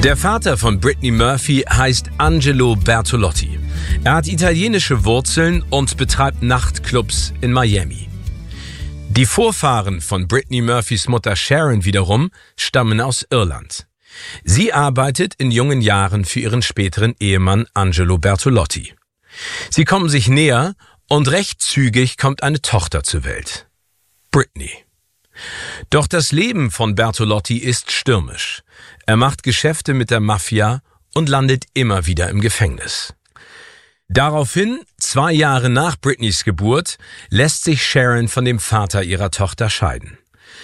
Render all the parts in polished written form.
Der Vater von Brittany Murphy heißt Angelo Bertolotti. Er hat italienische Wurzeln und betreibt Nachtclubs in Miami. Die Vorfahren von Brittany Murphys Mutter Sharon wiederum stammen aus Irland. Sie arbeitet in jungen Jahren für ihren späteren Ehemann Angelo Bertolotti. Sie kommen sich näher und recht zügig kommt eine Tochter zur Welt. Brittany. Doch das Leben von Bertolotti ist stürmisch. Er macht Geschäfte mit der Mafia und landet immer wieder im Gefängnis. Daraufhin, 2 Jahre nach Britneys Geburt, lässt sich Sharon von dem Vater ihrer Tochter scheiden.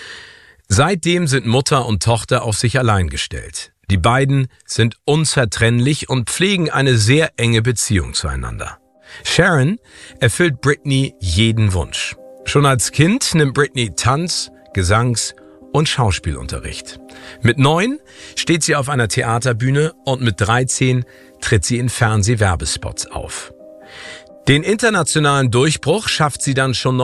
Seitdem sind Mutter und Tochter auf sich allein gestellt. Die beiden sind unzertrennlich und pflegen eine sehr enge Beziehung zueinander. Sharon erfüllt Brittany jeden Wunsch. Schon als Kind nimmt Brittany Tanz-, Gesangs- und Schauspielunterricht. Mit 9 steht sie auf einer Theaterbühne und mit 13 tritt sie in Fernsehwerbespots auf. Den internationalen Durchbruch schafft sie dann schon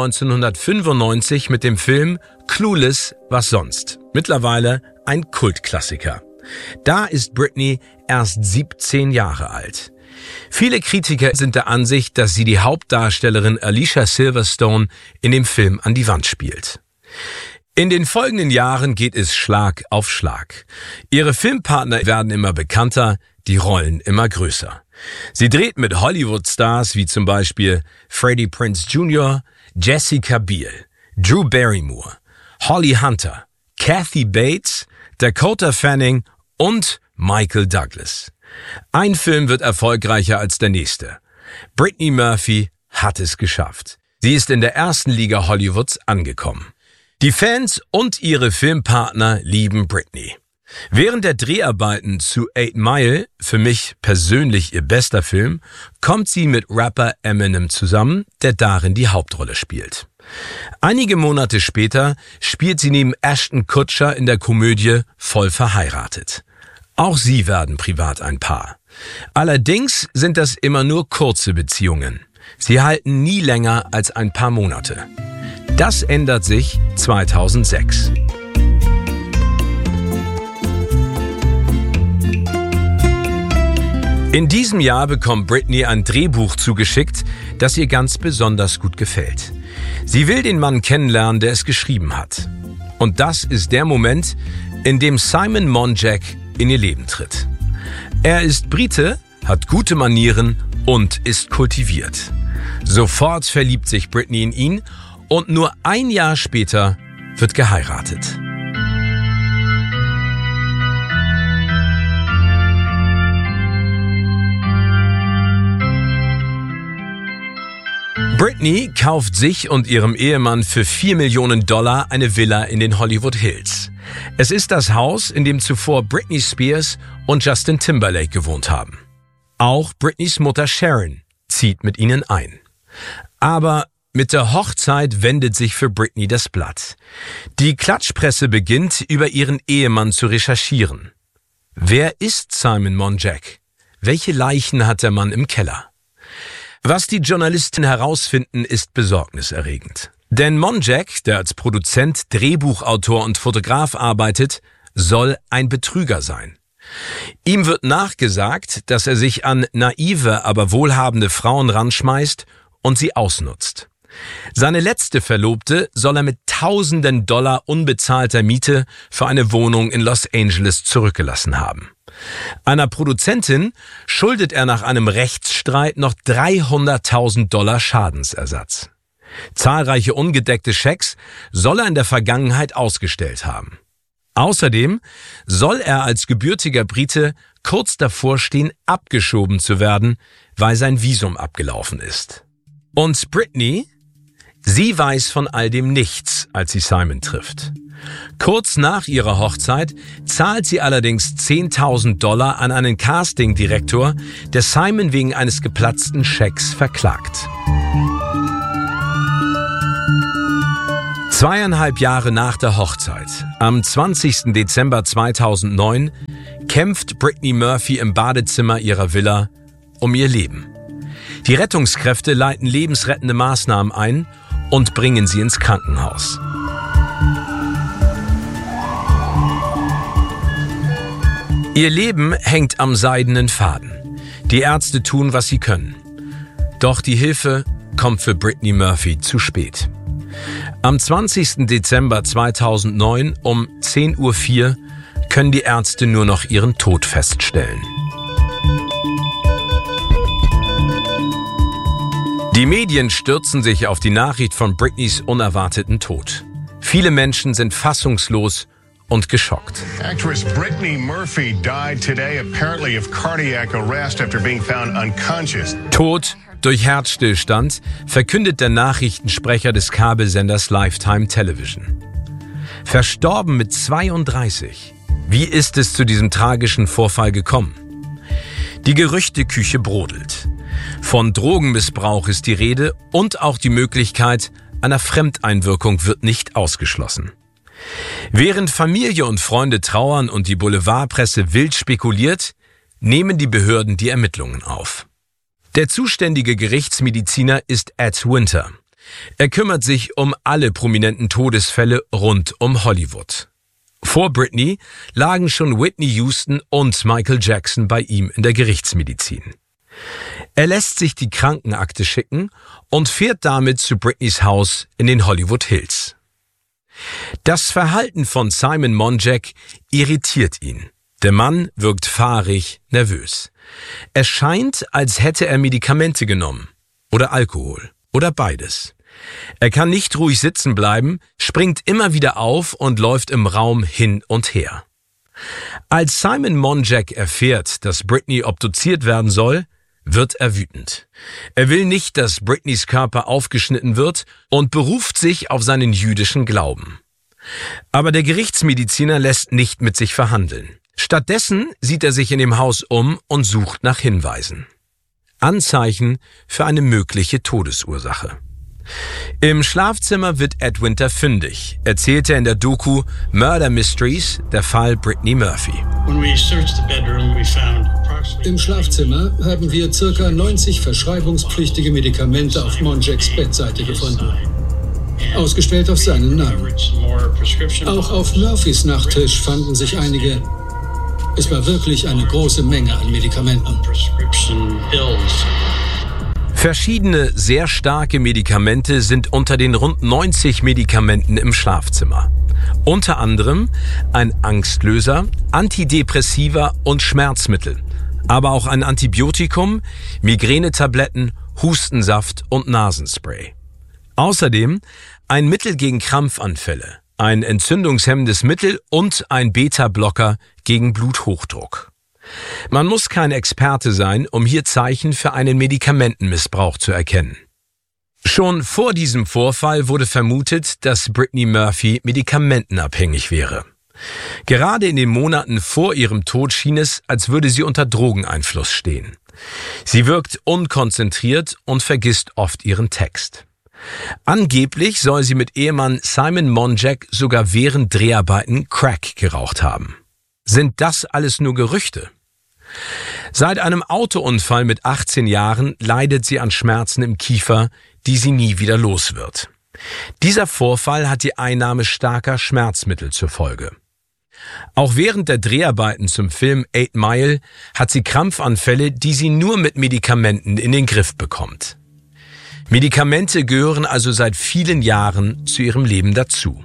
1995 mit dem Film Clueless, was sonst? Mittlerweile ein Kultklassiker. Da ist Brittany erst 17 Jahre alt. Viele Kritiker sind der Ansicht, dass sie die Hauptdarstellerin Alicia Silverstone in dem Film an die Wand spielt. In den folgenden Jahren geht es Schlag auf Schlag. Ihre Filmpartner werden immer bekannter, die Rollen immer größer. Sie dreht mit Hollywood-Stars wie zum Beispiel Freddie Prinze Jr., Jessica Biel, Drew Barrymore, Holly Hunter, Kathy Bates, Dakota Fanning und Michael Douglas. Ein Film wird erfolgreicher als der nächste. Brittany Murphy hat es geschafft. Sie ist in der ersten Liga Hollywoods angekommen. Die Fans und ihre Filmpartner lieben Brittany. Während der Dreharbeiten zu 8 Mile, für mich persönlich ihr bester Film, kommt sie mit Rapper Eminem zusammen, der darin die Hauptrolle spielt. Einige Monate später spielt sie neben Ashton Kutcher in der Komödie Voll verheiratet. Auch sie werden privat ein Paar. Allerdings sind das immer nur kurze Beziehungen. Sie halten nie länger als ein paar Monate. Das ändert sich 2006. In diesem Jahr bekommt Brittany ein Drehbuch zugeschickt, das ihr ganz besonders gut gefällt. Sie will den Mann kennenlernen, der es geschrieben hat. Und das ist der Moment, in dem Simon Monjack in ihr Leben tritt. Er ist Brite, hat gute Manieren und ist kultiviert. Sofort verliebt sich Brittany in ihn und nur ein Jahr später wird geheiratet. Brittany kauft sich und ihrem Ehemann für $4 Millionen eine Villa in den Hollywood Hills. Es ist das Haus, in dem zuvor Britney Spears und Justin Timberlake gewohnt haben. Auch Britneys Mutter Sharon zieht mit ihnen ein. Aber mit der Hochzeit wendet sich für Brittany das Blatt. Die Klatschpresse beginnt, über ihren Ehemann zu recherchieren. Wer ist Simon Monjack? Welche Leichen hat der Mann im Keller? Was die Journalisten herausfinden, ist besorgniserregend. Denn Monjack, der als Produzent, Drehbuchautor und Fotograf arbeitet, soll ein Betrüger sein. Ihm wird nachgesagt, dass er sich an naive, aber wohlhabende Frauen ranschmeißt und sie ausnutzt. Seine letzte Verlobte soll er mit Tausenden $, unbezahlter Miete für eine Wohnung in Los Angeles zurückgelassen haben. Einer Produzentin schuldet er nach einem Rechtsstreit noch $300.000 Schadensersatz. Zahlreiche ungedeckte Schecks soll er in der Vergangenheit ausgestellt haben. Außerdem soll er als gebürtiger Brite kurz davor stehen, abgeschoben zu werden, weil sein Visum abgelaufen ist. Und Brittany? Sie weiß von all dem nichts, als sie Simon trifft. Kurz nach ihrer Hochzeit zahlt sie allerdings $10.000 an einen Castingdirektor, der Simon wegen eines geplatzten Schecks verklagt. 2,5 Jahre nach der Hochzeit, am 20. Dezember 2009, kämpft Brittany Murphy im Badezimmer ihrer Villa um ihr Leben. Die Rettungskräfte leiten lebensrettende Maßnahmen ein und bringen sie ins Krankenhaus. Ihr Leben hängt am seidenen Faden. Die Ärzte tun, was sie können. Doch die Hilfe kommt für Brittany Murphy zu spät. Am 20. Dezember 2009 um 10:04 Uhr können die Ärzte nur noch ihren Tod feststellen. Die Medien stürzen sich auf die Nachricht von Britneys unerwarteten Tod. Viele Menschen sind fassungslos und geschockt. Actress Brittany Murphy died today apparently of cardiac arrest after being found unconscious. Tod durch Herzstillstand verkündet der Nachrichtensprecher des Kabelsenders Lifetime Television. Verstorben mit 32. Wie ist es zu diesem tragischen Vorfall gekommen? Die Gerüchteküche brodelt. Von Drogenmissbrauch ist die Rede und auch die Möglichkeit einer Fremdeinwirkung wird nicht ausgeschlossen. Während Familie und Freunde trauern und die Boulevardpresse wild spekuliert, nehmen die Behörden die Ermittlungen auf. Der zuständige Gerichtsmediziner ist Ed Winter. Er kümmert sich um alle prominenten Todesfälle rund um Hollywood. Vor Britney lagen schon Whitney Houston und Michael Jackson bei ihm in der Gerichtsmedizin. Er lässt sich die Krankenakte schicken und fährt damit zu Britneys Haus in den Hollywood Hills. Das Verhalten von Simon Monjack irritiert ihn. Der Mann wirkt fahrig, nervös. Es scheint, als hätte er Medikamente genommen oder Alkohol oder beides. Er kann nicht ruhig sitzen bleiben, springt immer wieder auf und läuft im Raum hin und her. Als Simon Monjack erfährt, dass Britney obduziert werden soll, wird er wütend. Er will nicht, dass Britneys Körper aufgeschnitten wird und beruft sich auf seinen jüdischen Glauben. Aber der Gerichtsmediziner lässt nicht mit sich verhandeln. Stattdessen sieht er sich in dem Haus um und sucht nach Hinweisen. Anzeichen für eine mögliche Todesursache. Im Schlafzimmer wird Ed Winter fündig, erzählte er in der Doku Murder Mysteries, der Fall Brittany Murphy. Im Schlafzimmer haben wir ca. 90 verschreibungspflichtige Medikamente auf Monjacks Bettseite gefunden. Ausgestellt auf seinen Namen. Auch auf Murphys Nachttisch fanden sich einige. Es war wirklich eine große Menge an Medikamenten. Verschiedene sehr starke Medikamente sind unter den rund 90 Medikamenten im Schlafzimmer. Unter anderem ein Angstlöser, Antidepressiva und Schmerzmittel, aber auch ein Antibiotikum, Migränetabletten, Hustensaft und Nasenspray. Außerdem ein Mittel gegen Krampfanfälle, ein entzündungshemmendes Mittel und ein Beta-Blocker gegen Bluthochdruck. Man muss kein Experte sein, um hier Zeichen für einen Medikamentenmissbrauch zu erkennen. Schon vor diesem Vorfall wurde vermutet, dass Brittany Murphy medikamentenabhängig wäre. Gerade in den Monaten vor ihrem Tod schien es, als würde sie unter Drogeneinfluss stehen. Sie wirkt unkonzentriert und vergisst oft ihren Text. Angeblich soll sie mit Ehemann Simon Monjack sogar während Dreharbeiten Crack geraucht haben. Sind das alles nur Gerüchte? Seit einem Autounfall mit 18 Jahren leidet sie an Schmerzen im Kiefer, die sie nie wieder los wird. Dieser Vorfall hat die Einnahme starker Schmerzmittel zur Folge. Auch während der Dreharbeiten zum Film 8 Mile hat sie Krampfanfälle, die sie nur mit Medikamenten in den Griff bekommt. Medikamente gehören also seit vielen Jahren zu ihrem Leben dazu.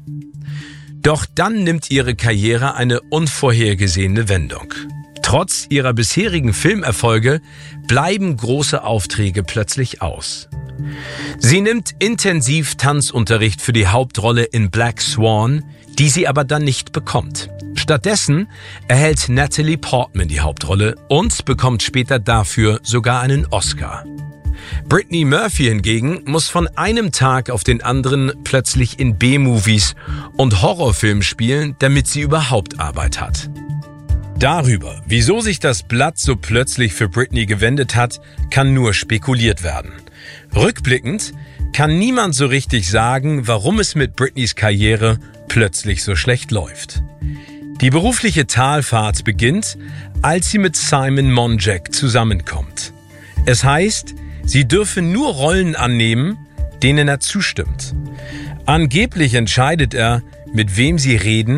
Doch dann nimmt ihre Karriere eine unvorhergesehene Wendung. Trotz ihrer bisherigen Filmerfolge bleiben große Aufträge plötzlich aus. Sie nimmt intensiv Tanzunterricht für die Hauptrolle in Black Swan, die sie aber dann nicht bekommt. Stattdessen erhält Natalie Portman die Hauptrolle und bekommt später dafür sogar einen Oscar. Brittany Murphy hingegen muss von einem Tag auf den anderen plötzlich in B-Movies und Horrorfilmen spielen, damit sie überhaupt Arbeit hat. Darüber, wieso sich das Blatt so plötzlich für Britney gewendet hat, kann nur spekuliert werden. Rückblickend kann niemand so richtig sagen, warum es mit Britneys Karriere plötzlich so schlecht läuft. Die berufliche Talfahrt beginnt, als sie mit Simon Monjack zusammenkommt. Es heißt, sie dürfe nur Rollen annehmen, denen er zustimmt. Angeblich entscheidet er, mit wem sie reden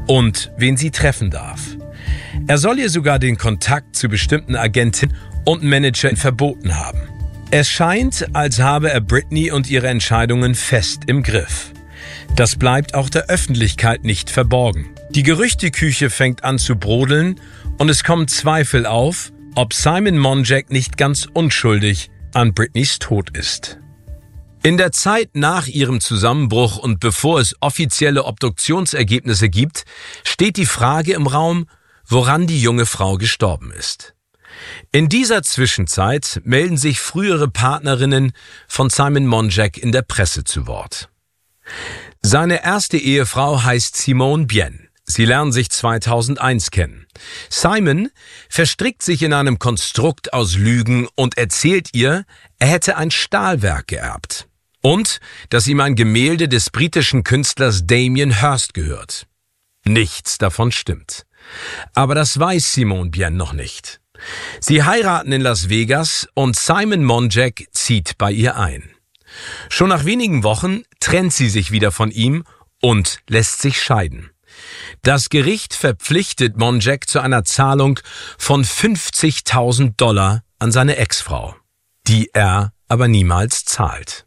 und wen sie treffen darf. Er soll ihr sogar den Kontakt zu bestimmten Agenten und Managern verboten haben. Es scheint, als habe er Britney und ihre Entscheidungen fest im Griff. Das bleibt auch der Öffentlichkeit nicht verborgen. Die Gerüchteküche fängt an zu brodeln und es kommen Zweifel auf, ob Simon Monjack nicht ganz unschuldig an Britneys Tod ist. In der Zeit nach ihrem Zusammenbruch und bevor es offizielle Obduktionsergebnisse gibt, steht die Frage im Raum, woran die junge Frau gestorben ist. In dieser Zwischenzeit melden sich frühere Partnerinnen von Simon Monjack in der Presse zu Wort. Seine erste Ehefrau heißt Simone Bien. Sie lernen sich 2001 kennen. Simon verstrickt sich in einem Konstrukt aus Lügen und erzählt ihr, er hätte ein Stahlwerk geerbt. Und, dass ihm ein Gemälde des britischen Künstlers Damien Hirst gehört. Nichts davon stimmt. Aber das weiß Simone Bien noch nicht. Sie heiraten in Las Vegas und Simon Monjack zieht bei ihr ein. Schon nach wenigen Wochen trennt sie sich wieder von ihm und lässt sich scheiden. Das Gericht verpflichtet Monjack zu einer Zahlung von $50.000 an seine Ex-Frau, die er aber niemals zahlt.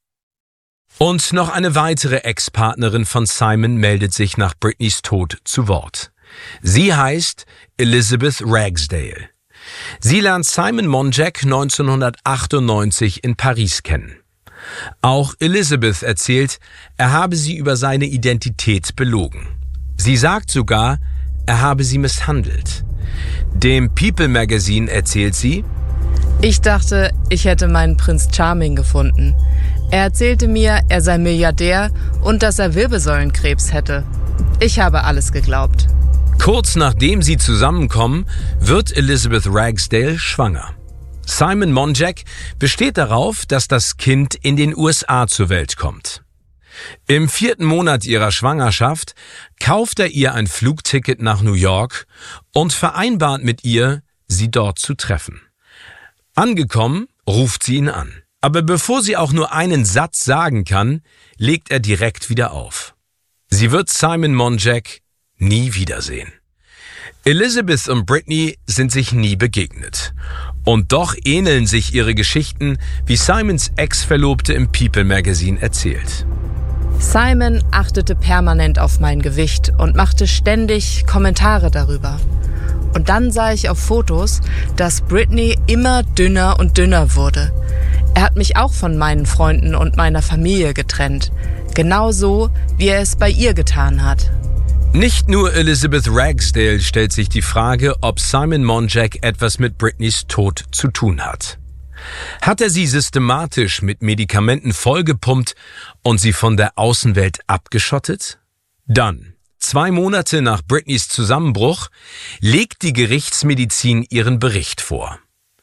Und noch eine weitere Ex-Partnerin von Simon meldet sich nach Britneys Tod zu Wort. Sie heißt Elizabeth Ragsdale. Sie lernt Simon Monjack 1998 in Paris kennen. Auch Elizabeth erzählt, er habe sie über seine Identität belogen. Sie sagt sogar, er habe sie misshandelt. Dem People Magazine erzählt sie: Ich dachte, ich hätte meinen Prinz Charming gefunden. Er erzählte mir, er sei Milliardär und dass er Wirbelsäulenkrebs hätte. Ich habe alles geglaubt. Kurz nachdem sie zusammenkommen, wird Elizabeth Ragsdale schwanger. Simon Monjack besteht darauf, dass das Kind in den USA zur Welt kommt. Im 4. Monat ihrer Schwangerschaft kauft er ihr ein Flugticket nach New York und vereinbart mit ihr, sie dort zu treffen. Angekommen, ruft sie ihn an. Aber bevor sie auch nur einen Satz sagen kann, legt er direkt wieder auf. Sie wird Simon Monjack nie wiedersehen. Elizabeth und Britney sind sich nie begegnet. Und doch ähneln sich ihre Geschichten, wie Simons Ex-Verlobte im People Magazine erzählt. Simon achtete permanent auf mein Gewicht und machte ständig Kommentare darüber. Und dann sah ich auf Fotos, dass Britney immer dünner und dünner wurde. Er hat mich auch von meinen Freunden und meiner Familie getrennt. Genauso, wie er es bei ihr getan hat. Nicht nur Elizabeth Ragsdale stellt sich die Frage, ob Simon Monjack etwas mit Britneys Tod zu tun hat. Hat er sie systematisch mit Medikamenten vollgepumpt und sie von der Außenwelt abgeschottet? Dann, 2 Monate nach Britneys Zusammenbruch, legt die Gerichtsmedizin ihren Bericht vor.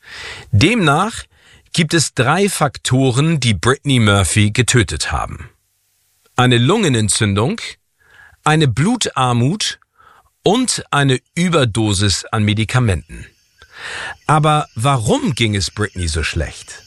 Demnach gibt es 3 Faktoren, die Britney Murphy getötet haben: eine Lungenentzündung, eine Blutarmut und eine Überdosis an Medikamenten. Aber warum ging es Britney so schlecht?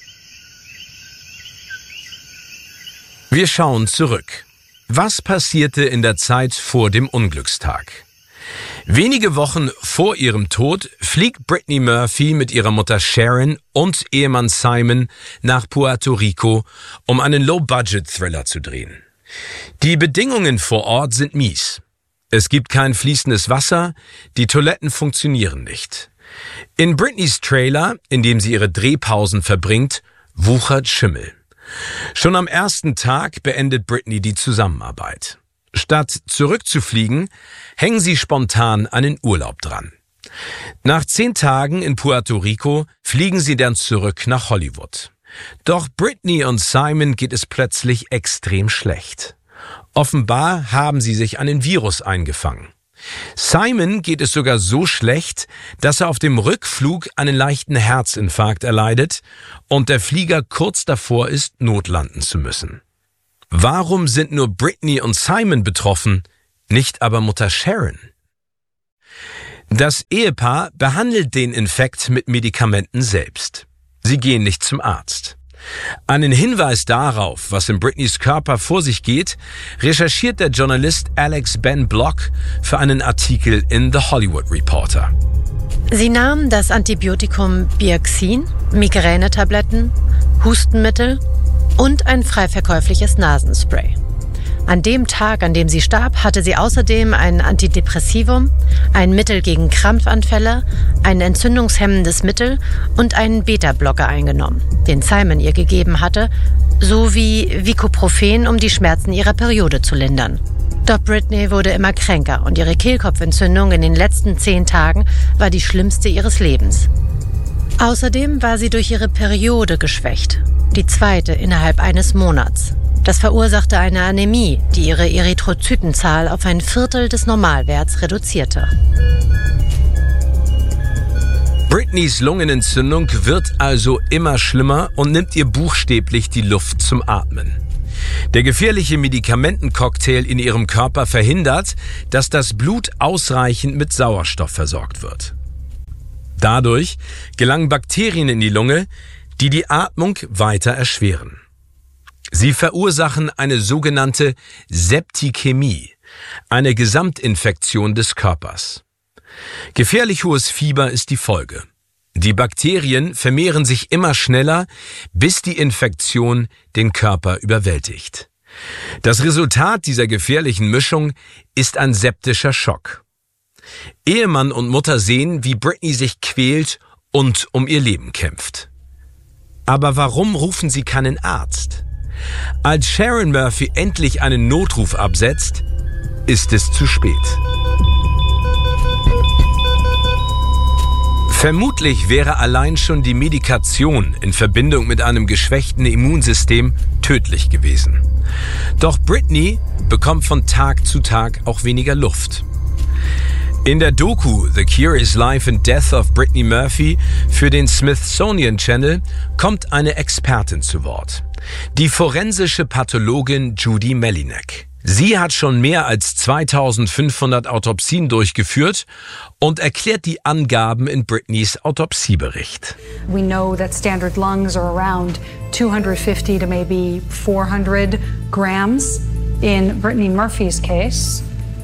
Wir schauen zurück. Was passierte in der Zeit vor dem Unglückstag? Wenige Wochen vor ihrem Tod fliegt Britney Murphy mit ihrer Mutter Sharon und Ehemann Simon nach Puerto Rico, um einen Low-Budget-Thriller zu drehen. Die Bedingungen vor Ort sind mies. Es gibt kein fließendes Wasser, die Toiletten funktionieren nicht. In Britneys Trailer, in dem sie ihre Drehpausen verbringt, wuchert Schimmel. Schon am ersten Tag beendet Britney die Zusammenarbeit. Statt zurückzufliegen, hängen sie spontan einen Urlaub dran. Nach 10 Tagen in Puerto Rico fliegen sie dann zurück nach Hollywood. Doch Britney und Simon geht es plötzlich extrem schlecht. Offenbar haben sie sich einen Virus eingefangen. Simon geht es sogar so schlecht, dass er auf dem Rückflug einen leichten Herzinfarkt erleidet und der Flieger kurz davor ist, notlanden zu müssen. Warum sind nur Britney und Simon betroffen, nicht aber Mutter Sharon? Das Ehepaar behandelt den Infekt mit Medikamenten selbst. Sie gehen nicht zum Arzt. Einen Hinweis darauf, was in Britneys Körper vor sich geht, recherchiert der Journalist Alex Ben Block für einen Artikel in The Hollywood Reporter. Sie nahm das Antibiotikum Bioxin, Migränetabletten, Hustenmittel und ein frei verkäufliches Nasenspray. An dem Tag, an dem sie starb, hatte sie außerdem ein Antidepressivum, ein Mittel gegen Krampfanfälle, ein entzündungshemmendes Mittel und einen Beta-Blocker eingenommen, den Simon ihr gegeben hatte, sowie Vicoprofen, um die Schmerzen ihrer Periode zu lindern. Doch Britney wurde immer kränker und ihre Kehlkopfentzündung in den letzten 10 Tagen war die schlimmste ihres Lebens. Außerdem war sie durch ihre Periode geschwächt, die zweite innerhalb eines Monats. Das verursachte eine Anämie, die ihre Erythrozytenzahl auf 1/4 des Normalwerts reduzierte. Britneys Lungenentzündung wird also immer schlimmer und nimmt ihr buchstäblich die Luft zum Atmen. Der gefährliche Medikamentencocktail in ihrem Körper verhindert, dass das Blut ausreichend mit Sauerstoff versorgt wird. Dadurch gelangen Bakterien in die Lunge, die die Atmung weiter erschweren. Sie verursachen eine sogenannte Septikämie, eine Gesamtinfektion des Körpers. Gefährlich hohes Fieber ist die Folge. Die Bakterien vermehren sich immer schneller, bis die Infektion den Körper überwältigt. Das Resultat dieser gefährlichen Mischung ist ein septischer Schock. Ehemann und Mutter sehen, wie Britney sich quält und um ihr Leben kämpft. Aber warum rufen sie keinen Arzt? Als Sharon Murphy endlich einen Notruf absetzt, ist es zu spät. Vermutlich wäre allein schon die Medikation in Verbindung mit einem geschwächten Immunsystem tödlich gewesen. Doch Britney bekommt von Tag zu Tag auch weniger Luft. In der Doku The Curious Life and Death of Britney Murphy für den Smithsonian Channel kommt eine Expertin zu Wort, die forensische Pathologin Judy Melinek. Sie hat schon mehr als 2500 Autopsien durchgeführt und erklärt die Angaben in Britneys Autopsiebericht. We know that standard lungs are around 250 to maybe 400 grams. In Britney Murphy's case,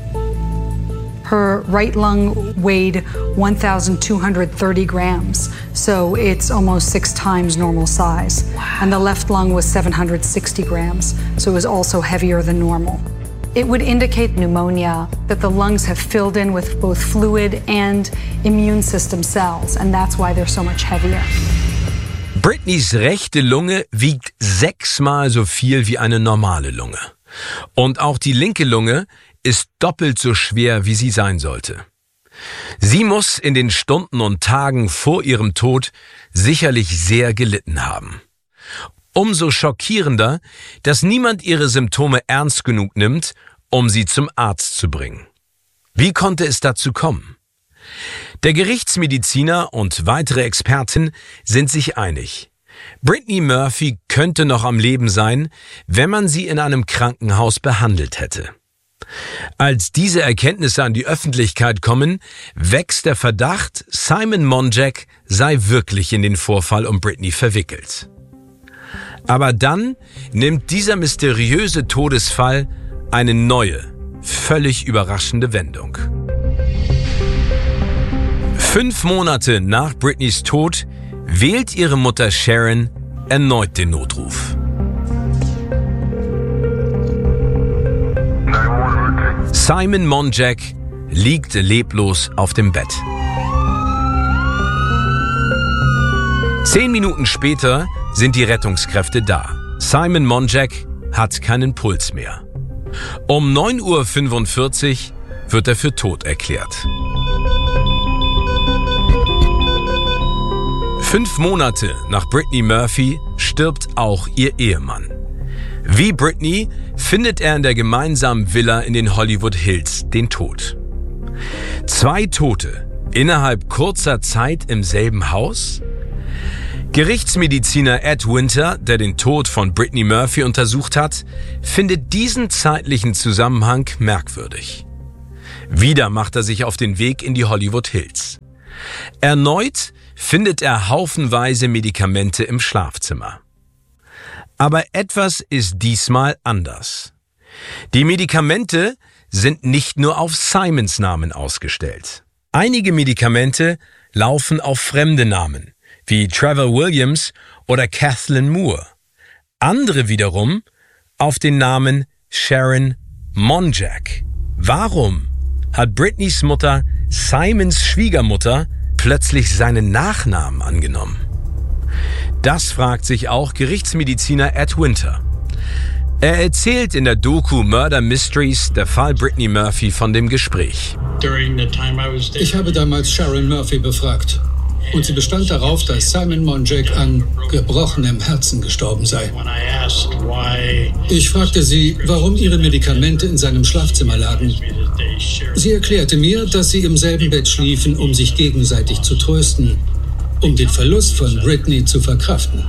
her right lung weighed 1,230 grams, so it's almost 6 times normal size. Wow. And the left lung was 760 grams, so it was also heavier than normal. It would indicate pneumonia, that the lungs have filled in with both fluid and immune system cells, and that's why they're so much heavier. Britneys rechte Lunge wiegt 6-mal so viel wie eine normale Lunge. Und auch die linke Lunge ist doppelt so schwer, wie sie sein sollte. Sie muss in den Stunden und Tagen vor ihrem Tod sicherlich sehr gelitten haben. Umso schockierender, dass niemand ihre Symptome ernst genug nimmt, um sie zum Arzt zu bringen. Wie konnte es dazu kommen? Der Gerichtsmediziner und weitere Experten sind sich einig. Britney Murphy könnte noch am Leben sein, wenn man sie in einem Krankenhaus behandelt hätte. Als diese Erkenntnisse an die Öffentlichkeit kommen, wächst der Verdacht, Simon Monjack sei wirklich in den Vorfall um Britney verwickelt. Aber dann nimmt dieser mysteriöse Todesfall eine neue, völlig überraschende Wendung. 5 Monate nach Britneys Tod wählt ihre Mutter Sharon erneut den Notruf. Simon Monjack liegt leblos auf dem Bett. 10 Minuten später sind die Rettungskräfte da. Simon Monjack hat keinen Puls mehr. Um 9:45 Uhr wird er für tot erklärt. 5 Monate nach Britney Murphy stirbt auch ihr Ehemann. Wie Britney findet er in der gemeinsamen Villa in den Hollywood Hills den Tod. 2 Tote innerhalb kurzer Zeit im selben Haus? Gerichtsmediziner Ed Winter, der den Tod von Britney Murphy untersucht hat, findet diesen zeitlichen Zusammenhang merkwürdig. Wieder macht er sich auf den Weg in die Hollywood Hills. Erneut findet er haufenweise Medikamente im Schlafzimmer. Aber etwas ist diesmal anders. Die Medikamente sind nicht nur auf Simons Namen ausgestellt. Einige Medikamente laufen auf fremde Namen, wie Trevor Williams oder Kathleen Moore. Andere wiederum auf den Namen Sharon Monjack. Warum hat Britneys Mutter, Simons Schwiegermutter, plötzlich seinen Nachnamen angenommen? Das fragt sich auch Gerichtsmediziner Ed Winter. Er erzählt in der Doku Murder Mysteries, der Fall Brittany Murphy, von dem Gespräch. Ich habe damals Sharon Murphy befragt. Und sie bestand darauf, dass Simon Monjack an gebrochenem Herzen gestorben sei. Ich fragte sie, warum ihre Medikamente in seinem Schlafzimmer lagen. Sie erklärte mir, dass sie im selben Bett schliefen, um sich gegenseitig zu trösten, um den Verlust von Britney zu verkraften.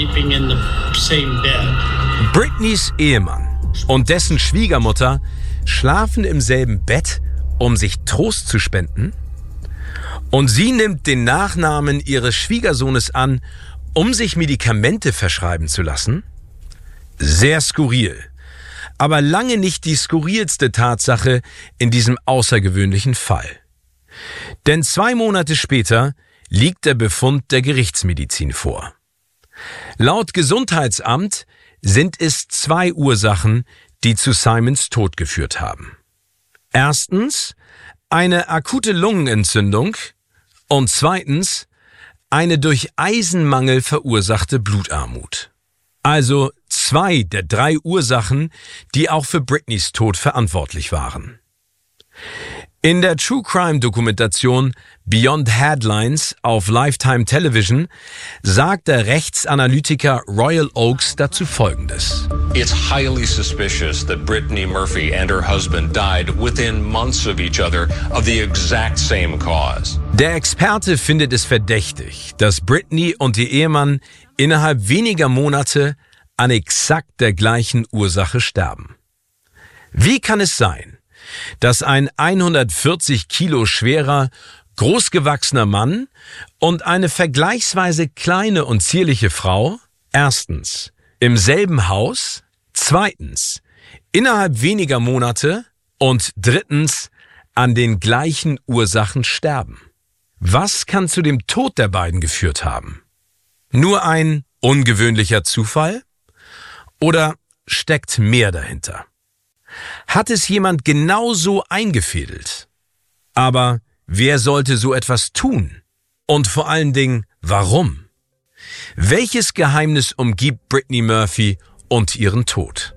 Britneys Ehemann und dessen Schwiegermutter schlafen im selben Bett, um sich Trost zu spenden? Und sie nimmt den Nachnamen ihres Schwiegersohnes an, um sich Medikamente verschreiben zu lassen? Sehr skurril, aber lange nicht die skurrilste Tatsache in diesem außergewöhnlichen Fall. Denn 2 Monate später liegt der Befund der Gerichtsmedizin vor. Laut Gesundheitsamt sind es 2 Ursachen, die zu Simons Tod geführt haben. Erstens eine akute Lungenentzündung und zweitens eine durch Eisenmangel verursachte Blutarmut. Also 2 der 3 Ursachen, die auch für Britneys Tod verantwortlich waren. In der True-Crime-Dokumentation Beyond Headlines auf Lifetime Television sagt der Rechtsanalytiker Royal Oakes dazu Folgendes. It's highly suspicious that Brittany Murphy and her husband died within months of each other of the exact same cause. Der Experte findet es verdächtig, dass Britney und ihr Ehemann innerhalb weniger Monate an exakt der gleichen Ursache sterben. Wie kann es sein, dass ein 140 Kilo schwerer, großgewachsener Mann und eine vergleichsweise kleine und zierliche Frau erstens im selben Haus, zweitens innerhalb weniger Monate und drittens an den gleichen Ursachen sterben? Was kann zu dem Tod der beiden geführt haben? Nur ein ungewöhnlicher Zufall? Oder steckt mehr dahinter? Hat es jemand genauso eingefädelt? Aber wer sollte so etwas tun? Und vor allen Dingen, warum? Welches Geheimnis umgibt Brittany Murphy und ihren Tod?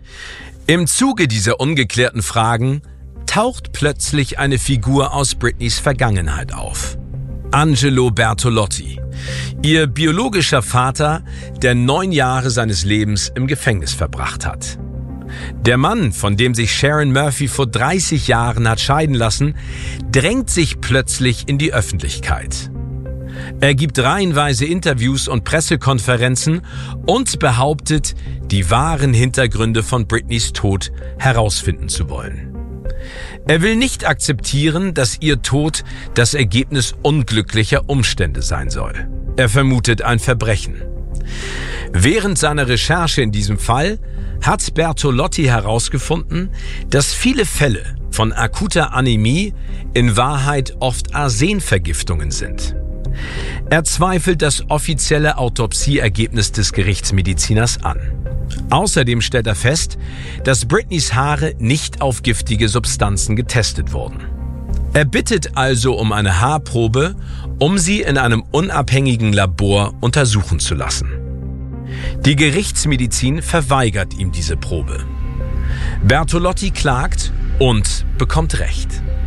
Im Zuge dieser ungeklärten Fragen taucht plötzlich eine Figur aus Britneys Vergangenheit auf. Angelo Bertolotti, ihr biologischer Vater, der 9 Jahre seines Lebens im Gefängnis verbracht hat. Der Mann, von dem sich Sharon Murphy vor 30 Jahren hat scheiden lassen, drängt sich plötzlich in die Öffentlichkeit. Er gibt reihenweise Interviews und Pressekonferenzen und behauptet, die wahren Hintergründe von Britneys Tod herausfinden zu wollen. Er will nicht akzeptieren, dass ihr Tod das Ergebnis unglücklicher Umstände sein soll. Er vermutet ein Verbrechen. Während seiner Recherche in diesem Fall hat Bertolotti herausgefunden, dass viele Fälle von akuter Anämie in Wahrheit oft Arsenvergiftungen sind. Er zweifelt das offizielle Autopsieergebnis des Gerichtsmediziners an. Außerdem stellt er fest, dass Britneys Haare nicht auf giftige Substanzen getestet wurden. Er bittet also um eine Haarprobe, um sie in einem unabhängigen Labor untersuchen zu lassen. Die Gerichtsmedizin verweigert ihm diese Probe. Bertolotti klagt und bekommt Recht.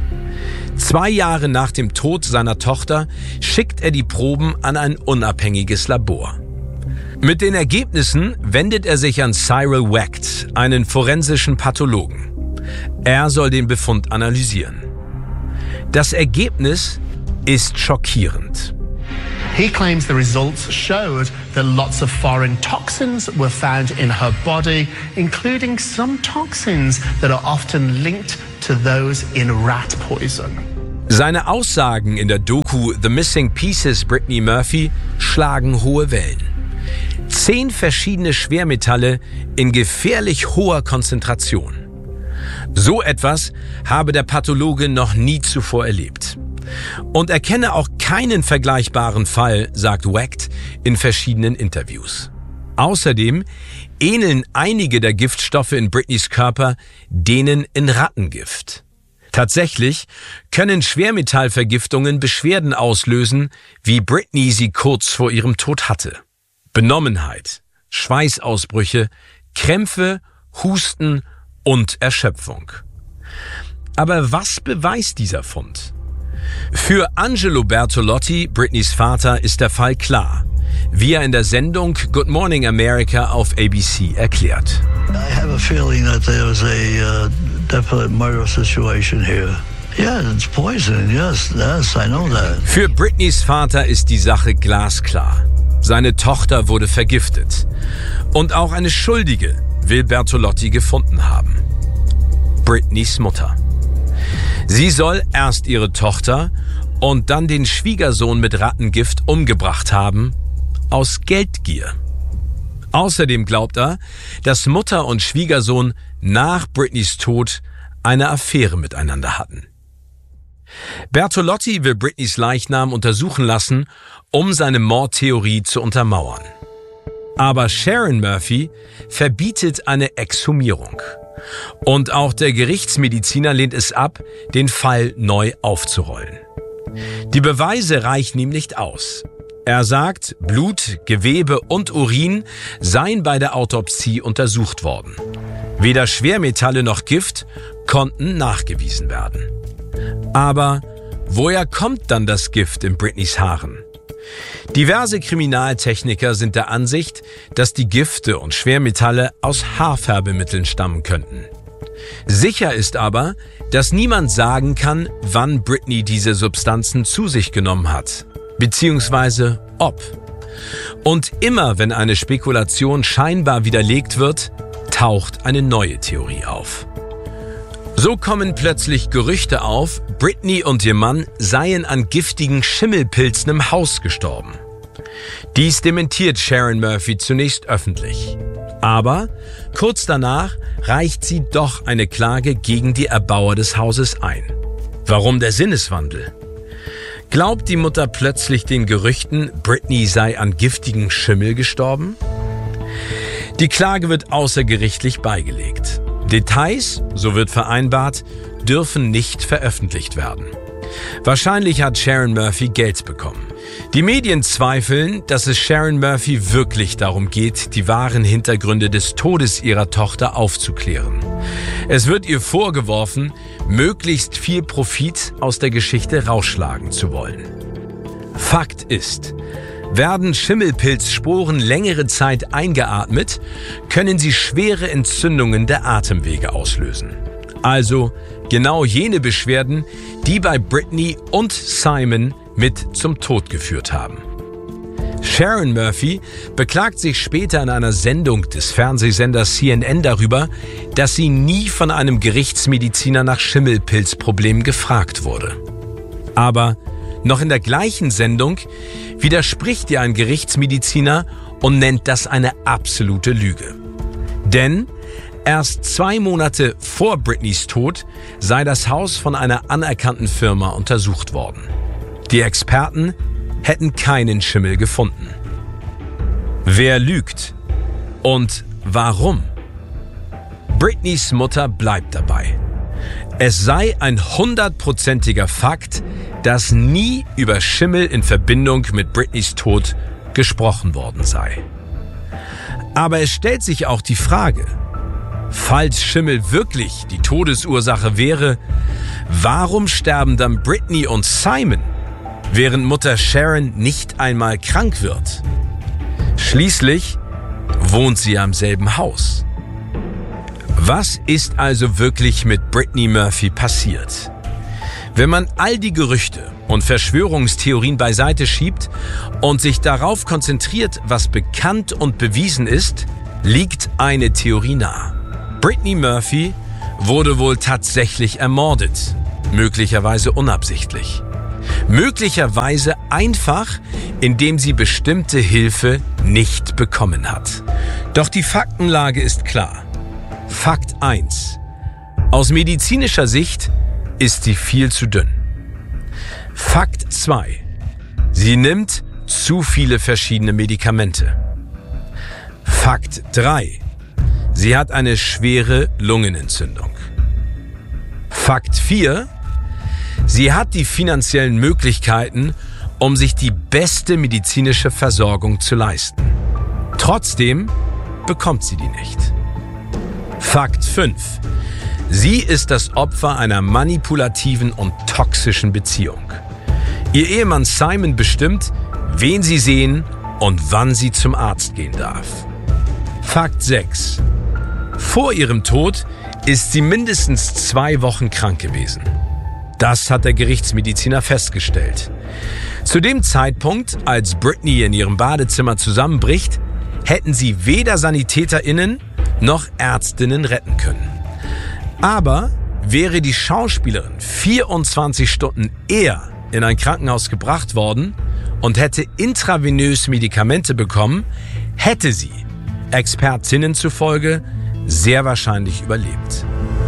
2 Jahre nach dem Tod seiner Tochter schickt er die Proben an ein unabhängiges Labor. Mit den Ergebnissen wendet er sich an Cyril Wecht, einen forensischen Pathologen. Er soll den Befund analysieren. Das Ergebnis ist schockierend. He claims the results showed that lots of foreign toxins were found in her body, including some toxins that are often linked to those in rat poison. Seine Aussagen in der Doku The Missing Pieces Brittany Murphy schlagen hohe Wellen. 10 verschiedene Schwermetalle in gefährlich hoher Konzentration. So etwas habe der Pathologe noch nie zuvor erlebt. Und er kenne auch keinen vergleichbaren Fall, sagt Wecht in verschiedenen Interviews. Außerdem ähneln einige der Giftstoffe in Britneys Körper denen in Rattengift. Tatsächlich können Schwermetallvergiftungen Beschwerden auslösen, wie Britney sie kurz vor ihrem Tod hatte. Benommenheit, Schweißausbrüche, Krämpfe, Husten und Erschöpfung. Aber was beweist dieser Fund? Für Angelo Bertolotti, Britneys Vater, ist der Fall klar, wie er in der Sendung Good Morning America auf ABC erklärt. I have a feeling that there was a definite murder situation here. Yeah, it's poison. Yes, I know that. Für Britneys Vater ist die Sache glasklar. Seine Tochter wurde vergiftet. Und auch eine Schuldige will Bertolotti gefunden haben. Britneys Mutter. Sie soll erst ihre Tochter und dann den Schwiegersohn mit Rattengift umgebracht haben, aus Geldgier. Außerdem glaubt er, dass Mutter und Schwiegersohn nach Britneys Tod eine Affäre miteinander hatten. Bertolotti will Britneys Leichnam untersuchen lassen, um seine Mordtheorie zu untermauern. Aber Sharon Murphy verbietet eine Exhumierung. Und auch der Gerichtsmediziner lehnt es ab, den Fall neu aufzurollen. Die Beweise reichen ihm nicht aus. Er sagt, Blut, Gewebe und Urin seien bei der Autopsie untersucht worden. Weder Schwermetalle noch Gift konnten nachgewiesen werden. Aber woher kommt dann das Gift in Britneys Haaren? Diverse Kriminaltechniker sind der Ansicht, dass die Gifte und Schwermetalle aus Haarfärbemitteln stammen könnten. Sicher ist aber, dass niemand sagen kann, wann Britney diese Substanzen zu sich genommen hat, beziehungsweise ob. Und immer wenn eine Spekulation scheinbar widerlegt wird, taucht eine neue Theorie auf. So kommen plötzlich Gerüchte auf, Britney und ihr Mann seien an giftigen Schimmelpilzen im Haus gestorben. Dies dementiert Sharon Murphy zunächst öffentlich. Aber kurz danach reicht sie doch eine Klage gegen die Erbauer des Hauses ein. Warum der Sinneswandel? Glaubt die Mutter plötzlich den Gerüchten, Britney sei an giftigen Schimmel gestorben? Die Klage wird außergerichtlich beigelegt. Details, so wird vereinbart, dürfen nicht veröffentlicht werden. Wahrscheinlich hat Sharon Murphy Geld bekommen. Die Medien zweifeln, dass es Sharon Murphy wirklich darum geht, die wahren Hintergründe des Todes ihrer Tochter aufzuklären. Es wird ihr vorgeworfen, möglichst viel Profit aus der Geschichte rausschlagen zu wollen. Fakt ist, werden Schimmelpilzsporen längere Zeit eingeatmet, können sie schwere Entzündungen der Atemwege auslösen. Also genau jene Beschwerden, die bei Britney und Simon mit zum Tod geführt haben. Sharon Murphy beklagt sich später in einer Sendung des Fernsehsenders CNN darüber, dass sie nie von einem Gerichtsmediziner nach Schimmelpilzproblemen gefragt wurde. Aber noch in der gleichen Sendung widerspricht ihr ein Gerichtsmediziner und nennt das eine absolute Lüge. Denn erst 2 Monate vor Britneys Tod sei das Haus von einer anerkannten Firma untersucht worden. Die Experten hätten keinen Schimmel gefunden. Wer lügt und warum? Britneys Mutter bleibt dabei. Es sei ein 100%iger Fakt, dass nie über Schimmel in Verbindung mit Britneys Tod gesprochen worden sei. Aber es stellt sich auch die Frage, falls Schimmel wirklich die Todesursache wäre, warum sterben dann Britney und Simon, während Mutter Sharon nicht einmal krank wird? Schließlich wohnt sie am selben Haus. Was ist also wirklich mit Britney Murphy passiert? Wenn man all die Gerüchte und Verschwörungstheorien beiseite schiebt und sich darauf konzentriert, was bekannt und bewiesen ist, liegt eine Theorie nahe. Britney Murphy wurde wohl tatsächlich ermordet, möglicherweise unabsichtlich. Möglicherweise einfach, indem sie bestimmte Hilfe nicht bekommen hat. Doch die Faktenlage ist klar. Fakt 1. Aus medizinischer Sicht ist sie viel zu dünn. Fakt 2. Sie nimmt zu viele verschiedene Medikamente. Fakt 3. Sie hat eine schwere Lungenentzündung. Fakt 4. Sie hat die finanziellen Möglichkeiten, um sich die beste medizinische Versorgung zu leisten. Trotzdem bekommt sie die nicht. Fakt 5. Sie ist das Opfer einer manipulativen und toxischen Beziehung. Ihr Ehemann Simon bestimmt, wen sie sehen und wann sie zum Arzt gehen darf. Fakt 6. Vor ihrem Tod ist sie mindestens 2 Wochen krank gewesen. Das hat der Gerichtsmediziner festgestellt. Zu dem Zeitpunkt, als Britney in ihrem Badezimmer zusammenbricht, hätten sie weder SanitäterInnen noch Ärztinnen retten können. Aber wäre die Schauspielerin 24 Stunden eher in ein Krankenhaus gebracht worden und hätte intravenös Medikamente bekommen, hätte sie, Expertinnen zufolge, sehr wahrscheinlich überlebt.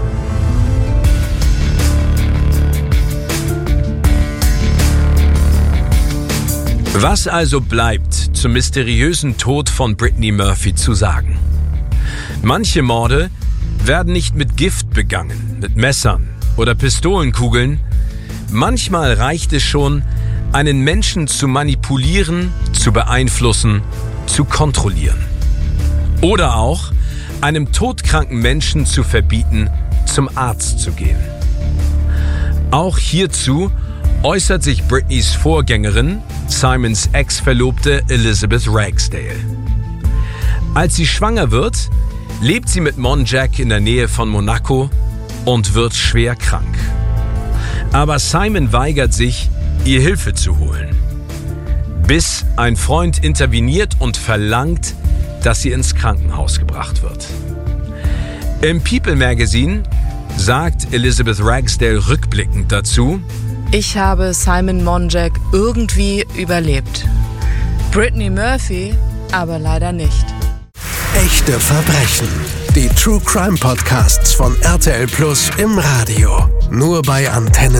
Was also bleibt zum mysteriösen Tod von Brittany Murphy zu sagen? Manche Morde werden nicht mit Gift begangen, mit Messern oder Pistolenkugeln. Manchmal reicht es schon, einen Menschen zu manipulieren, zu beeinflussen, zu kontrollieren. Oder auch, einem todkranken Menschen zu verbieten, zum Arzt zu gehen. Auch hierzu äußert sich Britneys Vorgängerin, Simons Ex-Verlobte Elizabeth Ragsdale. Als sie schwanger wird, lebt sie mit Monjack in der Nähe von Monaco und wird schwer krank. Aber Simon weigert sich, ihr Hilfe zu holen. Bis ein Freund interveniert und verlangt, dass sie ins Krankenhaus gebracht wird. Im People Magazine sagt Elizabeth Ragsdale rückblickend dazu: Ich habe Simon Monjack irgendwie überlebt. Brittany Murphy aber leider nicht. Echte Verbrechen. Die True Crime Podcasts von RTL Plus im Radio. Nur bei Antenne.